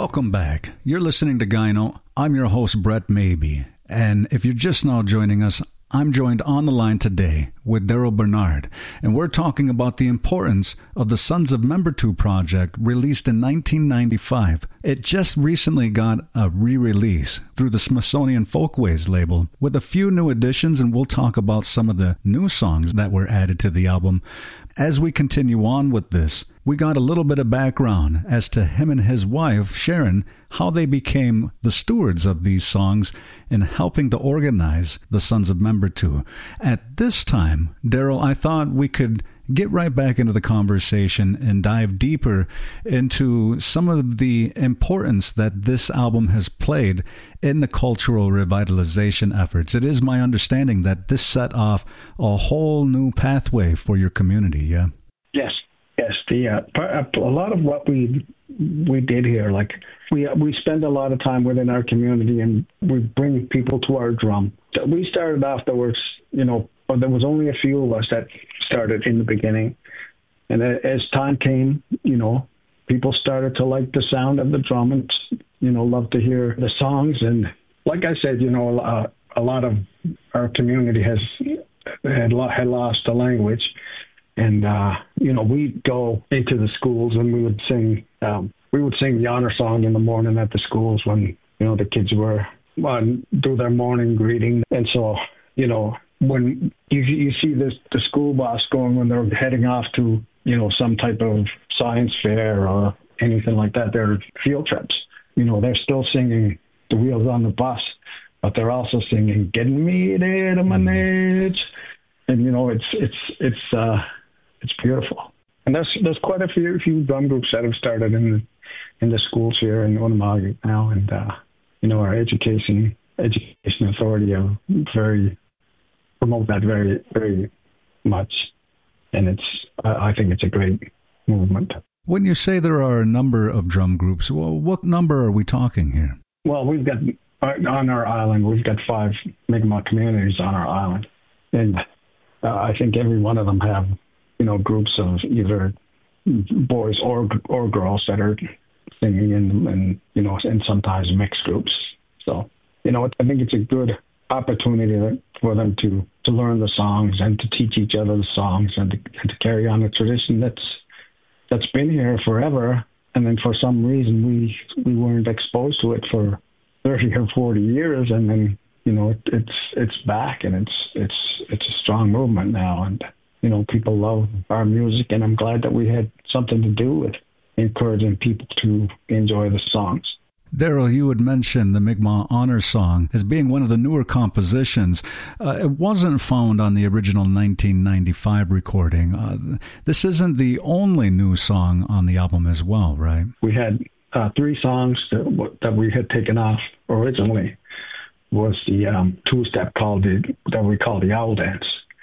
Welcome back. You're listening to Gyno. I'm your host, Brett Maybe. And if you're just now joining us, I'm joined on the line today with Daryl Bernard, and we're talking about the importance of the Sons of Membertou project released in 1995. It just recently got a re-release through the Smithsonian Folkways label with a few new additions, and we'll talk about some of the new songs that were added to the album. As we continue on with this, we got a little bit of background as to him and his wife, Sharon, how they became the stewards of these songs in helping to organize the Sons of Membertou. At this time, Daryl, I thought we could get right back into the conversation and dive deeper into some of the importance that this album has played in the cultural revitalization efforts. It is my understanding that this set off a whole new pathway for your community, yeah? Yes. A lot of what we did here, like we spend a lot of time within our community, and we bring people to our drum. We started off, there was only a few of us that started in the beginning, and as time came, people started to like the sound of the drum and love to hear the songs. And like I said, a lot of our community had lost the language. And, we'd go into the schools and we would sing the honor song in the morning at the schools when, the kids were do their morning greeting. And so, when you see the school bus going when they're heading off to, some type of science fair or anything like that, they're field trips. They're still singing The Wheels on the Bus, but they're also singing Getting Me There to My Edge. And, it's beautiful. And there's quite a few drum groups that have started in the schools here in Onamog now, and our education authority promote that very, very much, and I think it's a great movement. When you say there are a number of drum groups, well, what number are we talking here? Well, we've got on our island, we've got 5 Mi'kmaq communities on our island, and I think every one of them have groups of either boys or girls that are singing and sometimes mixed groups. So, I think it's a good opportunity for them to learn the songs and to teach each other the songs and to carry on a tradition that's been here forever. And then for some reason we weren't exposed to it for 30 or 40 years, and then it's back, and it's a strong movement now, and people love our music, and I'm glad that we had something to do with encouraging people to enjoy the songs. Daryl, you had mentioned the Mi'kmaq Honor Song as being one of the newer compositions. It wasn't found on the original 1995 recording. This isn't the only new song on the album as well, right? We had 3 songs that we had taken off originally. Was the 2-step that we call the Owl Dance.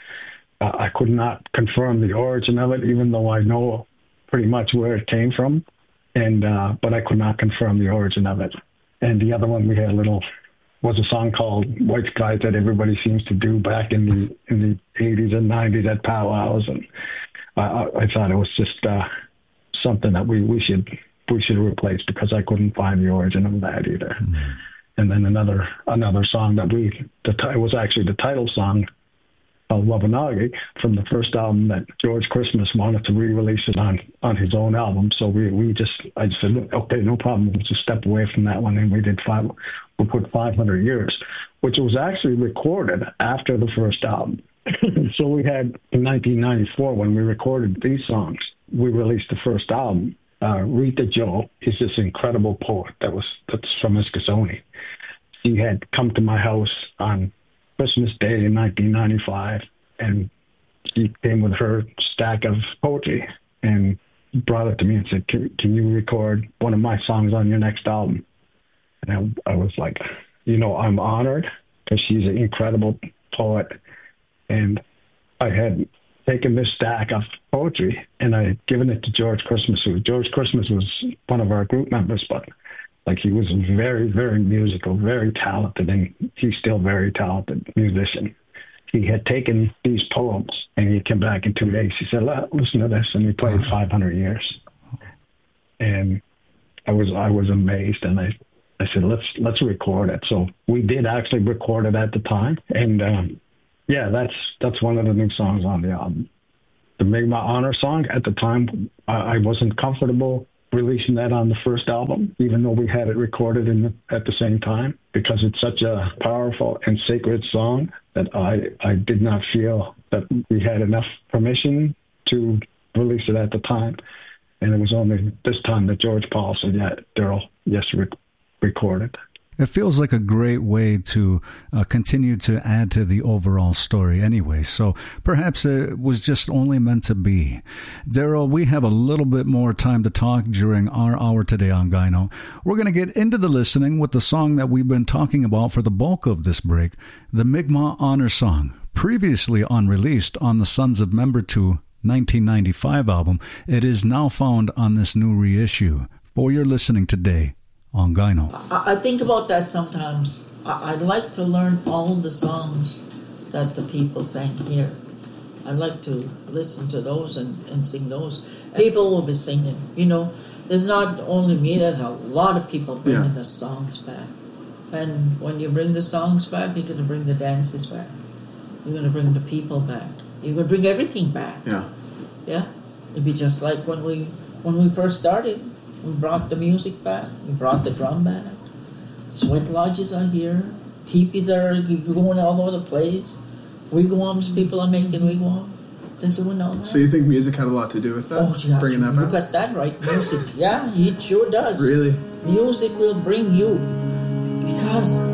I could not confirm the origin of it, even though I know pretty much where it came from, but I could not confirm the origin of it. And the other one we had was a song called White Skies that everybody seems to do back in the 80s and 90s at powwows, and I thought it was just something that we should replace, because I couldn't find the origin of that either. Mm-hmm. And then another song it was actually the title song of Wabanagi from the first album that George Christmas wanted to re-release it on his own album. So I just said, okay, no problem. We'll just step away from that one, and we put 500 Years, which was actually recorded after the first album. So we had in 1994 when we recorded these songs, we released the first album. Rita Joe is this incredible poet that's from Eskasoni. She had come to my house on Christmas Day in 1995, and she came with her stack of poetry and brought it to me and said, can you record one of my songs on your next album? And I was like, I'm honored, because she's an incredible poet. And I had taken this stack of poetry and I had given it to George Christmas. George Christmas was one of our group members, but he was very, very musical, very talented, and he's still a very talented musician. He had taken these poems and he came back in 2 days. He said, listen to this, and he played 500 Years. And I was amazed, and I said, let's record it. So we did actually record it at the time, and that's one of the new songs on the album. The Mi'kmaq Honor song, at the time, I wasn't comfortable releasing that on the first album, even though we had it recorded at the same time, because it's such a powerful and sacred song that I did not feel that we had enough permission to release it at the time. And it was only this time that George Paul said, Daryl, yes, record it. It feels like a great way to continue to add to the overall story anyway. So perhaps it was just only meant to be. Daryl, we have a little bit more time to talk during our hour today on Gyno. We're going to get into the listening with the song that we've been talking about for the bulk of this break, the Mi'kmaq Honor song, previously unreleased on the Sons of Member 2 1995 album. It is now found on this new reissue. For your listening today on Gyno. I think about that sometimes. I'd like to learn all the songs that the people sang here. I'd like to listen to those and sing those. People will be singing. There's not only me, there's a lot of people bringing the songs back. And when you bring the songs back, you're going to bring the dances back. You're going to bring the people back. You're going to bring everything back. Yeah. It'd be just like when we first started. We brought the music back. We brought the drum back. Sweat lodges are here. Teepees are going all over the place. Wigwams, people are making wigwams. They're doing all that. So you think music had a lot to do with that? Oh, yeah. Bringing that back? You got that right. Music. Yeah, it sure does. Really? Music will bring you. Because